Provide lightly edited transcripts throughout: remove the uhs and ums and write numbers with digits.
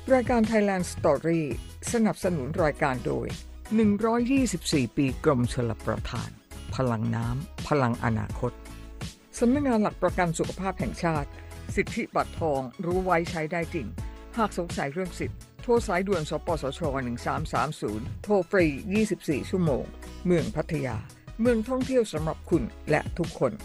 รายการ Thailand Story สนับสนุนรายการโดย124ปีกรมชลประทานพลังน้ำพลังอนาคตสำนักงานหลักประกันสุขภาพแห่งชาติสิทธิบัตรทองรู้ไว้ใช้ได้จริงหากสงสัยเรื่องสิทธิ์โทรสายด่วนสปสช1330โทรฟรี24ชั่วโมงเมืองพัทยาเมืองท่องเที่ยวสำหรับคุณและทุกคน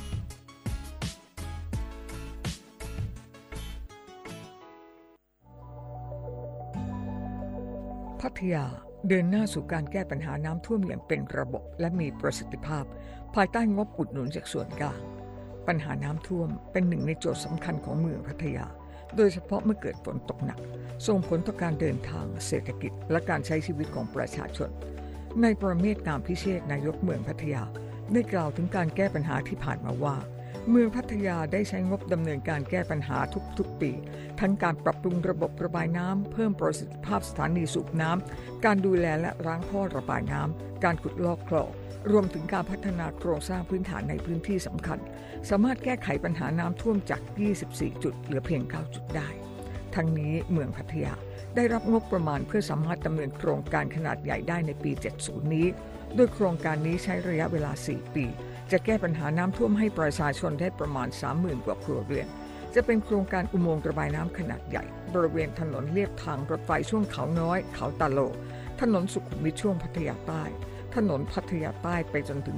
พัทยาเดินหน้าสู่การแก้ปัญหาน้ำท่วมอย่างเป็นระบบและมีประสิทธิภาพภายใต้งบอุดหนุนจากส่วนกลางปัญหาน้ำท่วมเป็นหนึ่งในโจทย์สำคัญของเมืองพัทยาโดยเฉพาะเมื่อเกิดฝนตกหนักส่งผลต่อการเดินทางเศรษฐกิจและการใช้ชีวิตของประชาชนนายประเมศ งามพิเชษฐ์นายกเมืองพัทยาได้กล่าวถึงการแก้ปัญหาที่ผ่านมาว่าเมืองพัทยาได้ใช้งบดำเนินการแก้ปัญหาทุกๆปีทั้งการปรับปรุงระบบระบายน้ำเพิ่มประสิทธิภาพสถานีสูบน้ำการดูแลและล้างท่อระบายน้ำการขุดลอกคลองรวมถึงการพัฒนาโครงสร้างพื้นฐานในพื้นที่สำคัญสามารถแก้ไขปัญหาน้ำท่วมจาก24จุดเหลือเพียง9จุดได้ทั้งนี้เมืองพัทยาได้รับงบประมาณเพื่อสามารถดำเนินโครงการขนาดใหญ่ได้ในปี70นี้โดยโครงการนี้ใช้ระยะเวลา4ปีจะแก้ปัญหาน้ำท่วมให้ประชาชนได้ประมาณ 30,000 กว่าครัวเรือนจะเป็นโครงการอุโมงค์ระบายน้ำขนาดใหญ่บริเวณถนนเลียบทางรถไฟช่วงเขาน้อยเขาตาโลถนนสุขุมวิทช่วงพัทยาใต้ถนนพัทยาใต้ไปจนถึง